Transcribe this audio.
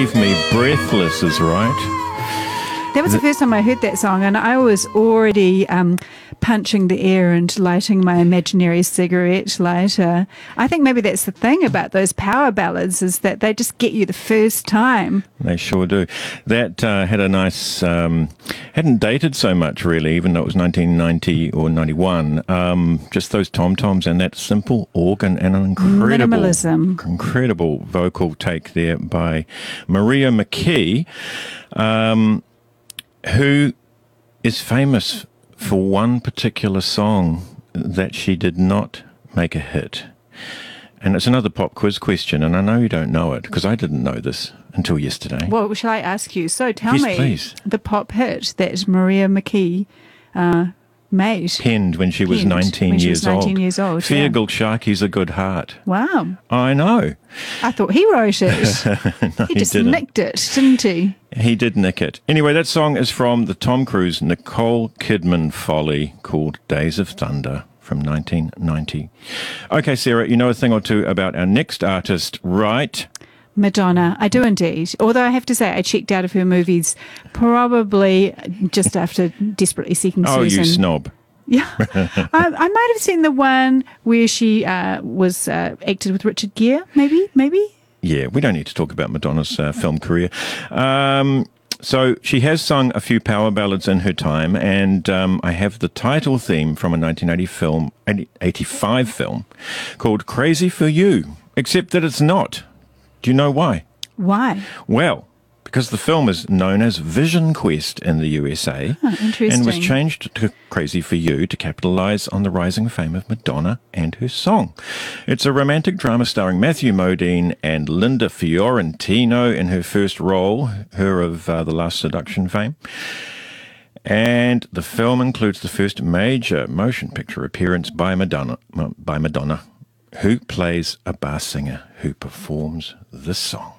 Leave Me Breathless is right. That was the first time I heard that song, and I was already punching the air and lighting my imaginary cigarette lighter. I think maybe that's the thing about those power ballads, is that they just get you the first time. They sure do. That had a nice, hadn't dated so much really, even though it was 1990 or 91. Just those tom-toms and that simple organ and an incredible vocal take there by Maria McKee, who is famous for one particular song that she did not make a hit. And it's another pop quiz question, and I know you don't know it, because I didn't know this until yesterday. Well, shall I ask you? So tell Yes, me please. The pop hit that Maria McKee made. Penned when she was 19 when she years was 19 years old. Feargal Sharkey's A Good Heart. Wow. I know. I thought he wrote it. No, he just didn't. nicked it, didn't he? He did nick it. Anyway, that song is from the Tom Cruise, Nicole Kidman folly called Days of Thunder from 1990. Okay, Sarah, you know a thing or two about our next artist, right? Madonna, I do indeed. Although I have to say, I checked out of her movies probably just after Desperately Seeking Oh, Susan. you snob. Yeah. I might have seen the one where she was acted with Richard Gere, maybe? Yeah, we don't need to talk about Madonna's film career. So she has sung a few power ballads in her time, and I have the title theme from a 1985 film called Crazy for You, except that it's not. Do you know why? Why? Well, because the film is known as Vision Quest in the USA Interesting. and was changed to Crazy for You to capitalize on the rising fame of Madonna and her song. It's a romantic drama starring Matthew Modine and Linda Fiorentino in her first role, her of The Last Seduction fame. And the film includes the first major motion picture appearance by Madonna, who plays a bar singer who performs this song.